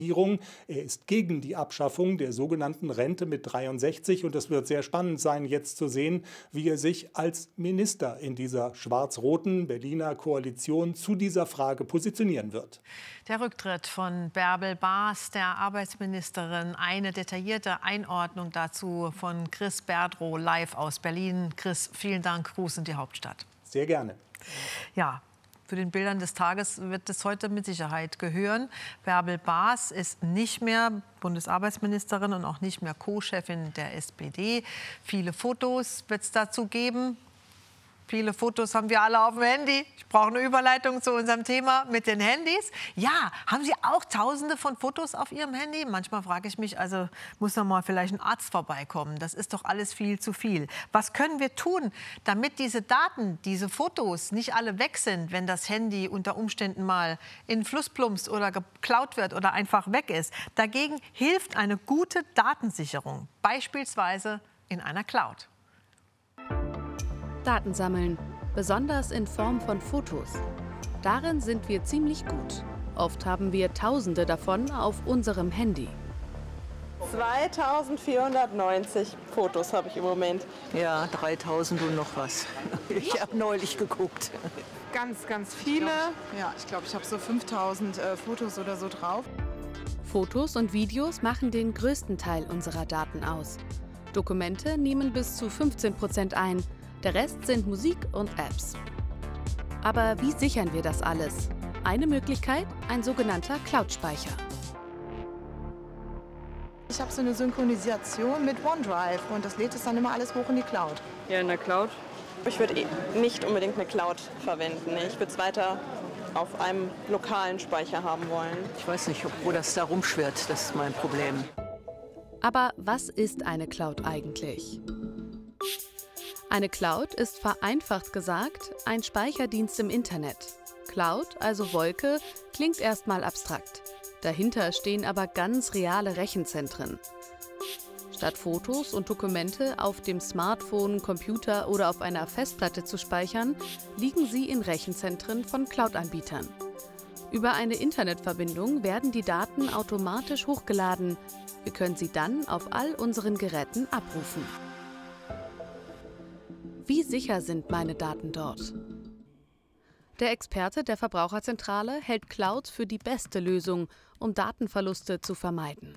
Er ist gegen die Abschaffung der sogenannten Rente mit 63 und es wird sehr spannend sein, jetzt zu sehen, wie er sich als Minister in dieser schwarz-roten Berliner Koalition zu dieser Frage positionieren wird. Der Rücktritt von Bärbel Baas, der Arbeitsministerin, eine detaillierte Einordnung dazu von Chris Berdrow live aus Berlin. Chris, vielen Dank, Gruß in die Hauptstadt. Sehr gerne. Ja. Zu den Bildern des Tages wird es heute mit Sicherheit gehören. Bärbel Baas ist nicht mehr Bundesarbeitsministerin und auch nicht mehr Co-Chefin der SPD. Viele Fotos wird es dazu geben. Viele Fotos haben wir alle auf dem Handy. Ich brauche eine Überleitung zu unserem Thema mit den Handys. Ja, haben Sie auch Tausende von Fotos auf Ihrem Handy? Manchmal frage ich mich, also muss noch mal vielleicht ein Arzt vorbeikommen. Das ist doch alles viel zu viel. Was können wir tun, damit diese Daten, diese Fotos nicht alle weg sind, wenn das Handy unter Umständen mal in den Fluss plumpst oder geklaut wird oder einfach weg ist? Dagegen hilft eine gute Datensicherung, beispielsweise in einer Cloud. Daten sammeln, besonders in Form von Fotos. Darin sind wir ziemlich gut. Oft haben wir Tausende davon auf unserem Handy. 2490 Fotos habe ich im Moment. Ja, 3000 und noch was. Ich habe neulich geguckt. Ganz, ganz viele. Ja, ich glaube, ich habe so 5000 Fotos oder so drauf. Fotos und Videos machen den größten Teil unserer Daten aus. Dokumente nehmen bis zu 15% ein. Der Rest sind Musik und Apps. Aber wie sichern wir das alles? Eine Möglichkeit, ein sogenannter Cloud-Speicher. Ich habe so eine Synchronisation mit OneDrive und das lädt es dann immer alles hoch in die Cloud. Ja, in der Cloud? Ich würde nicht unbedingt eine Cloud verwenden. Ich würde es weiter auf einem lokalen Speicher haben wollen. Ich weiß nicht, wo das da rumschwirrt, das ist mein Problem. Aber was ist eine Cloud eigentlich? Eine Cloud ist vereinfacht gesagt ein Speicherdienst im Internet. Cloud, also Wolke, klingt erstmal abstrakt. Dahinter stehen aber ganz reale Rechenzentren. Statt Fotos und Dokumente auf dem Smartphone, Computer oder auf einer Festplatte zu speichern, liegen sie in Rechenzentren von Cloud-Anbietern. Über eine Internetverbindung werden die Daten automatisch hochgeladen. Wir können sie dann auf all unseren Geräten abrufen. Wie sicher sind meine Daten dort? Der Experte der Verbraucherzentrale hält Clouds für die beste Lösung, um Datenverluste zu vermeiden.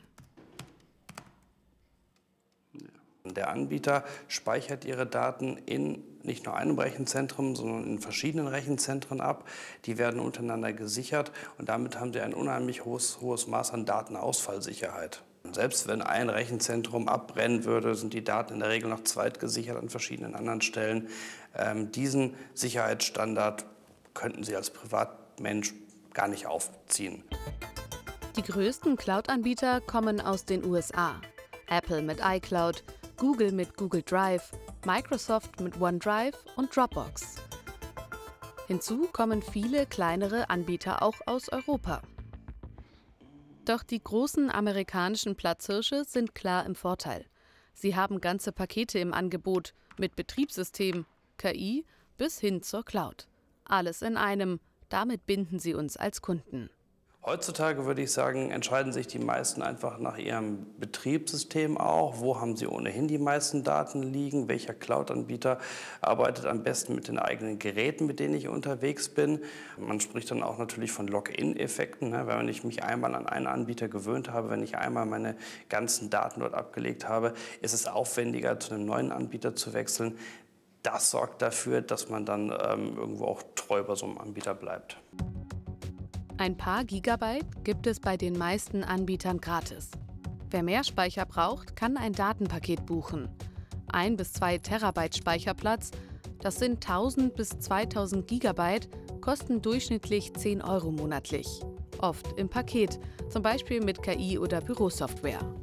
Der Anbieter speichert ihre Daten in nicht nur einem Rechenzentrum, sondern in verschiedenen Rechenzentren ab. Die werden untereinander gesichert und damit haben sie ein unheimlich hohes Maß an Datenausfallsicherheit. Selbst wenn ein Rechenzentrum abbrennen würde, sind die Daten in der Regel noch zweitgesichert an verschiedenen anderen Stellen. Diesen Sicherheitsstandard könnten Sie als Privatmensch gar nicht aufziehen. Die größten Cloud-Anbieter kommen aus den USA. Apple mit iCloud, Google mit Google Drive, Microsoft mit OneDrive und Dropbox. Hinzu kommen viele kleinere Anbieter auch aus Europa. Doch die großen amerikanischen Platzhirsche sind klar im Vorteil. Sie haben ganze Pakete im Angebot mit Betriebssystem, KI bis hin zur Cloud. Alles in einem. Damit binden sie uns als Kunden. Heutzutage würde ich sagen, entscheiden sich die meisten einfach nach ihrem Betriebssystem auch. Wo haben sie ohnehin die meisten Daten liegen? Welcher Cloud-Anbieter arbeitet am besten mit den eigenen Geräten, mit denen ich unterwegs bin? Man spricht dann auch natürlich von Login-Effekten. Wenn ich mich einmal an einen Anbieter gewöhnt habe, wenn ich einmal meine ganzen Daten dort abgelegt habe, ist es aufwendiger, zu einem neuen Anbieter zu wechseln. Das sorgt dafür, dass man dann irgendwo auch treu bei so einem Anbieter bleibt. Ein paar Gigabyte gibt es bei den meisten Anbietern gratis. Wer mehr Speicher braucht, kann ein Datenpaket buchen. 1 bis 2 Terabyte Speicherplatz, das sind 1000 bis 2000 Gigabyte, kosten durchschnittlich 10 € monatlich. Oft im Paket, zum Beispiel mit KI oder Bürosoftware.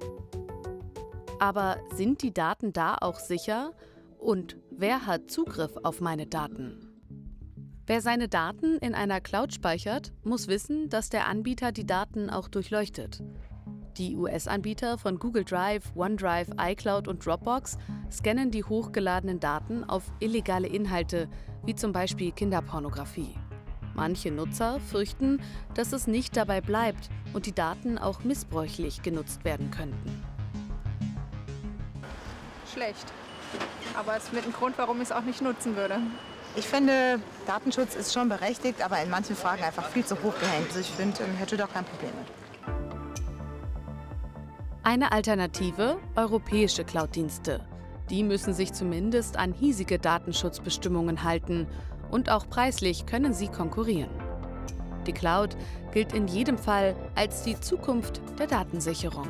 Aber sind die Daten da auch sicher? Und wer hat Zugriff auf meine Daten? Wer seine Daten in einer Cloud speichert, muss wissen, dass der Anbieter die Daten auch durchleuchtet. Die US-Anbieter von Google Drive, OneDrive, iCloud und Dropbox scannen die hochgeladenen Daten auf illegale Inhalte, wie zum Beispiel Kinderpornografie. Manche Nutzer fürchten, dass es nicht dabei bleibt und die Daten auch missbräuchlich genutzt werden könnten. Schlecht. Aber es ist mit einem Grund, warum ich es auch nicht nutzen würde. Ich finde, Datenschutz ist schon berechtigt, aber in manchen Fragen einfach viel zu hoch gehängt. Also ich finde, hätte doch kein Problem mit. Eine Alternative: europäische Cloud-Dienste. Die müssen sich zumindest an hiesige Datenschutzbestimmungen halten und auch preislich können sie konkurrieren. Die Cloud gilt in jedem Fall als die Zukunft der Datensicherung.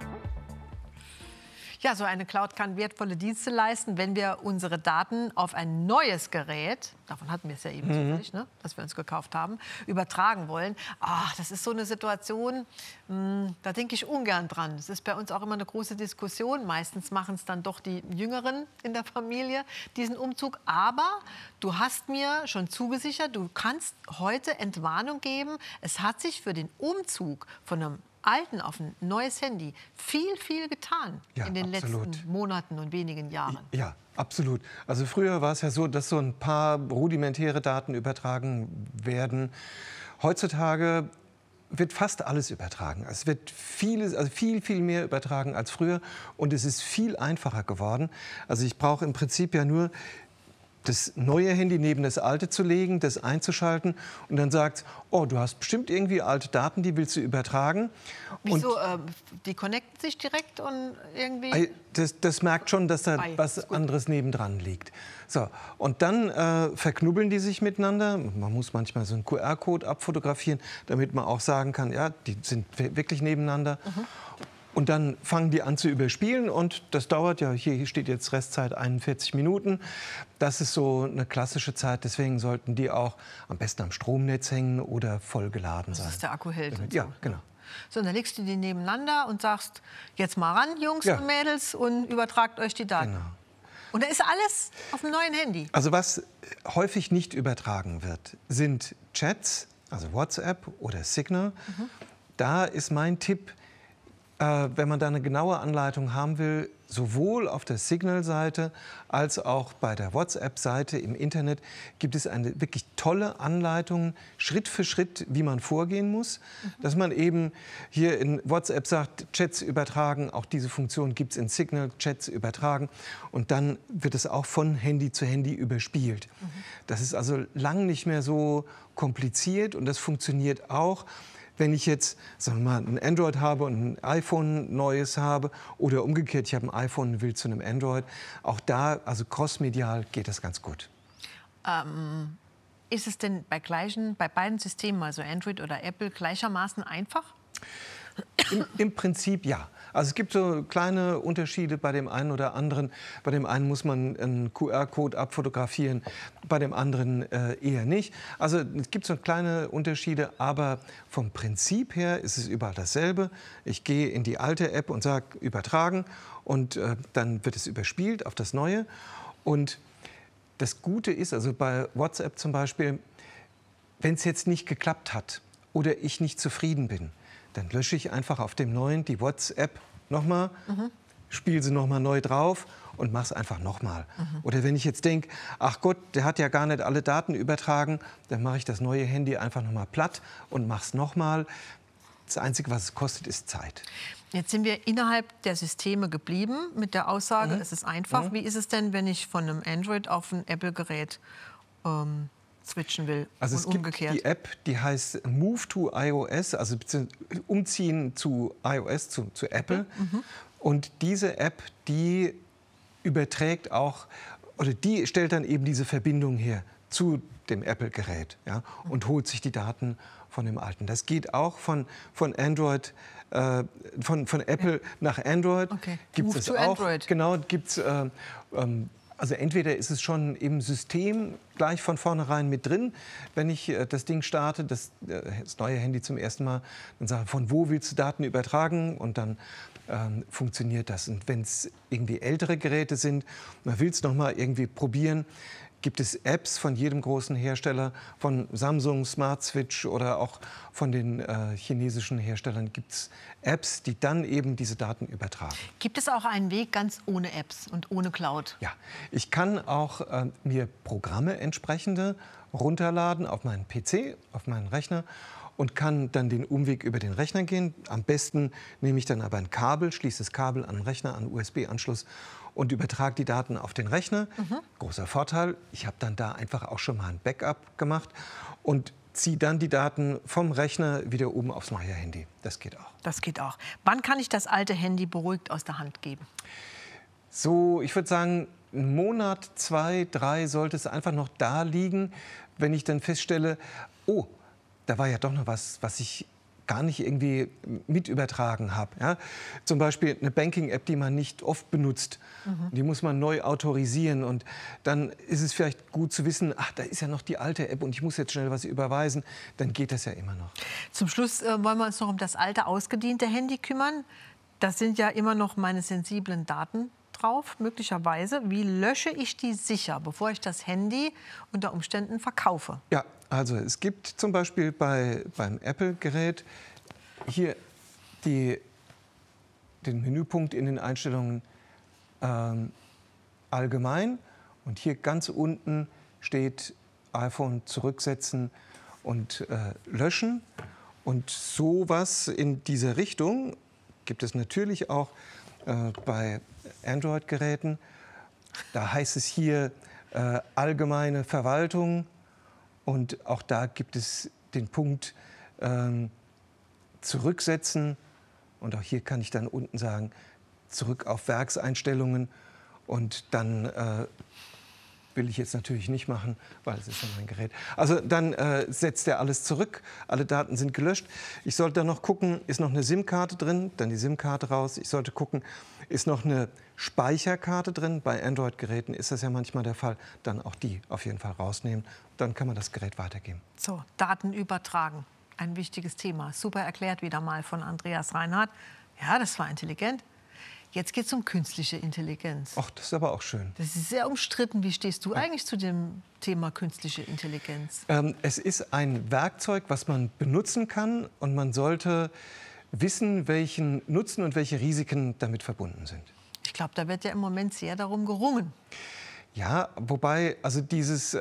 Ja, so eine Cloud kann wertvolle Dienste leisten, wenn wir unsere Daten auf ein neues Gerät, davon hatten wir es ja eben zufällig, ne, das wir uns gekauft haben, übertragen wollen. Ach, das ist so eine Situation, da denke ich ungern dran. Das ist bei uns auch immer eine große Diskussion. Meistens machen es dann doch die Jüngeren in der Familie, diesen Umzug. Aber du hast mir schon zugesichert, du kannst heute Entwarnung geben. Es hat sich für den Umzug von einem alten auf ein neues Handy viel getan in den letzten Monaten und wenigen Jahren. Ja, absolut. Also früher war es ja so, dass so ein paar rudimentäre Daten übertragen werden. Heutzutage wird fast alles übertragen. Es wird viel mehr übertragen als früher und es ist viel einfacher geworden. Also ich brauche im Prinzip ja nur das neue Handy neben das alte zu legen, das einzuschalten und dann sagt, oh, du hast bestimmt irgendwie alte Daten, die willst du übertragen. Wieso? Die connecten sich direkt und irgendwie? Das merkt schon, dass da was anderes nebendran liegt. So, und dann verknubbeln die sich miteinander. Man muss manchmal so einen QR-Code abfotografieren, damit man auch sagen kann, ja, die sind wirklich nebeneinander. Und dann fangen die an zu überspielen und das dauert, ja, hier steht jetzt Restzeit 41 Minuten. Das ist so eine klassische Zeit, deswegen sollten die auch am besten am Stromnetz hängen oder voll geladen sein. Dass der Akku hält. Ja, genau. So, und dann legst du die nebeneinander und sagst, jetzt mal ran, Jungs und Mädels, und übertragt euch die Daten. Genau. Und da ist alles auf dem neuen Handy. Also was häufig nicht übertragen wird, sind Chats, also WhatsApp oder Signal. Da ist mein Tipp, wenn man da eine genaue Anleitung haben will, sowohl auf der Signal-Seite als auch bei der WhatsApp-Seite im Internet gibt es eine wirklich tolle Anleitung, Schritt für Schritt, wie man vorgehen muss. Dass man eben hier in WhatsApp sagt, Chats übertragen, auch diese Funktion gibt es in Signal, Chats übertragen. Und dann wird es auch von Handy zu Handy überspielt. Das ist also lang nicht mehr so kompliziert und das funktioniert auch. Wenn ich jetzt, sagen wir mal, ein Android habe und ein iPhone neues habe oder umgekehrt, ich habe ein iPhone und will zu einem Android, auch da, also crossmedial, geht das ganz gut. Ist es denn bei beiden Systemen, also Android oder Apple, gleichermaßen einfach? Im Prinzip ja. Also es gibt so kleine Unterschiede bei dem einen oder anderen. Bei dem einen muss man einen QR-Code abfotografieren, bei dem anderen eher nicht. Also es gibt so kleine Unterschiede, aber vom Prinzip her ist es überall dasselbe. Ich gehe in die alte App und sage übertragen und dann wird es überspielt auf das Neue. Und das Gute ist, also bei WhatsApp zum Beispiel, wenn es jetzt nicht geklappt hat oder ich nicht zufrieden bin, dann lösche ich einfach auf dem neuen die WhatsApp nochmal, spiele sie nochmal neu drauf und mache es einfach nochmal. Oder wenn ich jetzt denke, ach Gott, der hat ja gar nicht alle Daten übertragen, dann mache ich das neue Handy einfach nochmal platt und mache es nochmal. Das Einzige, was es kostet, ist Zeit. Jetzt sind wir innerhalb der Systeme geblieben mit der Aussage, es ist einfach. Wie ist es denn, wenn ich von einem Android auf ein Apple-Gerät switchen will also und umgekehrt? Es gibt die App, die heißt Move to iOS, also umziehen zu iOS, zu Apple. Und diese App, die überträgt auch, oder die stellt dann eben diese Verbindung her zu dem Apple-Gerät, ja, und holt sich die Daten von dem alten. Das geht auch von Android, von Apple nach Android. Okay. Gibt's Move to auch. Android. Genau, gibt's. Also entweder ist es schon im System gleich von vornherein mit drin, wenn ich das Ding starte, das neue Handy zum ersten Mal, dann sage ich, von wo willst du Daten übertragen, und dann funktioniert das. Und wenn es irgendwie ältere Geräte sind, man will es noch mal irgendwie probieren, gibt es Apps von jedem großen Hersteller, von Samsung, Smart Switch oder auch von den chinesischen Herstellern gibt es Apps, die dann eben diese Daten übertragen. Gibt es auch einen Weg ganz ohne Apps und ohne Cloud? Ja, ich kann auch mir Programme entsprechende runterladen auf meinen PC, auf meinen Rechner und kann dann den Umweg über den Rechner gehen. Am besten nehme ich dann aber ein Kabel, schließe das Kabel an den Rechner, an den USB-Anschluss und übertrage die Daten auf den Rechner. Großer Vorteil, ich habe dann da einfach auch schon mal ein Backup gemacht und ziehe dann die Daten vom Rechner wieder oben aufs neue Handy. Das geht auch. Das geht auch. Wann kann ich das alte Handy beruhigt aus der Hand geben? So, ich würde sagen, einen Monat, 2, 3 sollte es einfach noch da liegen, wenn ich dann feststelle, oh, da war ja doch noch was, was ich gar nicht irgendwie mit übertragen habe. Ja? Zum Beispiel eine Banking-App, die man nicht oft benutzt. Die muss man neu autorisieren. Und dann ist es vielleicht gut zu wissen, ach, da ist ja noch die alte App und ich muss jetzt schnell was überweisen. Dann geht das ja immer noch. Zum Schluss wollen wir uns noch um das alte, ausgediente Handy kümmern. Das sind ja immer noch meine sensiblen Daten drauf, möglicherweise. Wie lösche ich die sicher, bevor ich das Handy unter Umständen verkaufe? Ja, also es gibt zum Beispiel beim Apple-Gerät hier den Menüpunkt in den Einstellungen allgemein. Und hier ganz unten steht iPhone zurücksetzen und löschen. Und sowas in dieser Richtung gibt es natürlich auch bei Android-Geräten. Da heißt es hier allgemeine Verwaltung und auch da gibt es den Punkt zurücksetzen und auch hier kann ich dann unten sagen zurück auf Werkseinstellungen und dann will ich jetzt natürlich nicht machen, weil es ist ja mein Gerät. Also dann setzt er alles zurück, alle Daten sind gelöscht. Ich sollte dann noch gucken, ist noch eine SIM-Karte drin, dann die SIM-Karte raus. Ich sollte gucken, ist noch eine Speicherkarte drin. Bei Android-Geräten ist das ja manchmal der Fall. Dann auch die auf jeden Fall rausnehmen. Dann kann man das Gerät weitergeben. So, Daten übertragen, ein wichtiges Thema. Super erklärt wieder mal von Andreas Reinhardt. Ja, das war intelligent. Jetzt geht es um künstliche Intelligenz. Ach, das ist aber auch schön. Das ist sehr umstritten. Wie stehst du eigentlich zu dem Thema künstliche Intelligenz? Es ist ein Werkzeug, was man benutzen kann. Und man sollte wissen, welchen Nutzen und welche Risiken damit verbunden sind. Ich glaube, da wird ja im Moment sehr darum gerungen. Ja, wobei also dieses,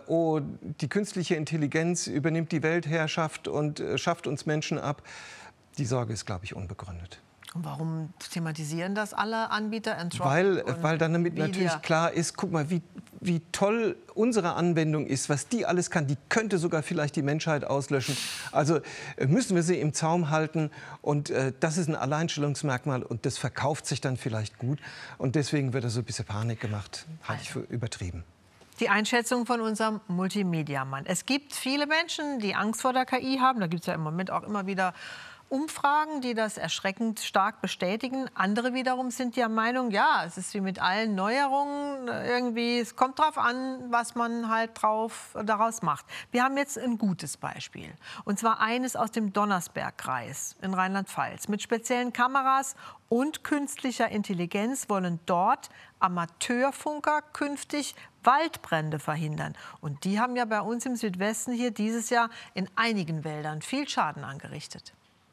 die künstliche Intelligenz übernimmt die Weltherrschaft und schafft uns Menschen ab, die Sorge ist, glaube ich, unbegründet. Und warum thematisieren das alle Anbieter? Weil dann damit natürlich klar ist, guck mal, wie toll unsere Anwendung ist, was die alles kann. Die könnte sogar vielleicht die Menschheit auslöschen. Also müssen wir sie im Zaum halten. Und das ist ein Alleinstellungsmerkmal und das verkauft sich dann vielleicht gut. Und deswegen wird da so ein bisschen Panik gemacht. Halte ich für übertrieben. Die Einschätzung von unserem Multimedia-Mann. Es gibt viele Menschen, die Angst vor der KI haben. Da gibt es ja im Moment auch immer wieder Umfragen, die das erschreckend stark bestätigen. Andere wiederum sind der Meinung, ja, es ist wie mit allen Neuerungen irgendwie, es kommt drauf an, was man halt daraus macht. Wir haben jetzt ein gutes Beispiel. Und zwar eines aus dem Donnersbergkreis in Rheinland-Pfalz. Mit speziellen Kameras und künstlicher Intelligenz wollen dort Amateurfunker künftig Waldbrände verhindern. Und die haben ja bei uns im Südwesten hier dieses Jahr in einigen Wäldern viel Schaden angerichtet.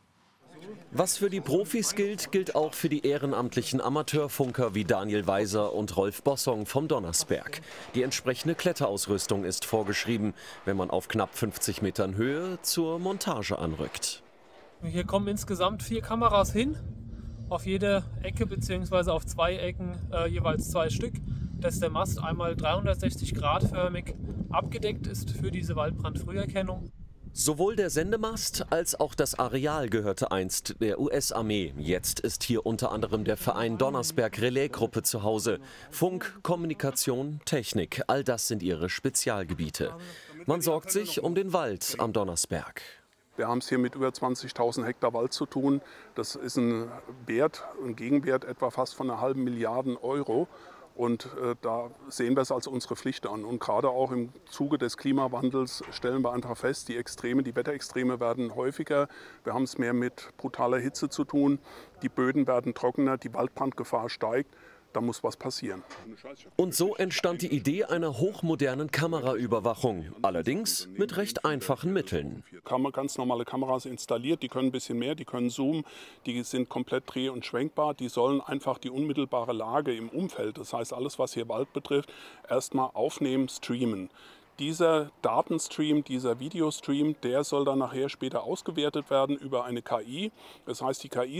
Was für die Profis gilt, gilt auch für die ehrenamtlichen Amateurfunker wie Daniel Weiser und Rolf Bossong vom Donnersberg. Die entsprechende Kletterausrüstung ist vorgeschrieben, wenn man auf knapp 50 Metern Höhe zur Montage anrückt. Hier kommen insgesamt 4 Kameras hin, auf jede Ecke bzw. auf 2 Ecken jeweils 2 Stück, dass der Mast einmal 360 Grad förmig abgedeckt ist für diese Waldbrandfrüherkennung. Sowohl der Sendemast als auch das Areal gehörte einst der US-Armee. Jetzt ist hier unter anderem der Verein Donnersberg Relaisgruppe zu Hause. Funk, Kommunikation, Technik, all das sind ihre Spezialgebiete. Man sorgt sich um den Wald am Donnersberg. Wir haben es hier mit über 20.000 Hektar Wald zu tun. Das ist ein Wert, ein Gegenwert etwa fast von 1,5 Milliarden Euro. Und da sehen wir es als unsere Pflicht an. Und gerade auch im Zuge des Klimawandels stellen wir einfach fest, die Wetterextreme werden häufiger. Wir haben es mehr mit brutaler Hitze zu tun. Die Böden werden trockener, die Waldbrandgefahr steigt. Da muss was passieren. Und so entstand die Idee einer hochmodernen Kameraüberwachung, allerdings mit recht einfachen Mitteln. Haben wir ganz normale Kameras installiert, die können ein bisschen mehr, die können zoomen, die sind komplett dreh- und schwenkbar, die sollen einfach die unmittelbare Lage im Umfeld, das heißt alles, was hier Wald betrifft, erstmal aufnehmen, streamen. dieser Datenstream, dieser Videostream, der soll dann nachher später ausgewertet werden über eine KI. Das heißt, die KI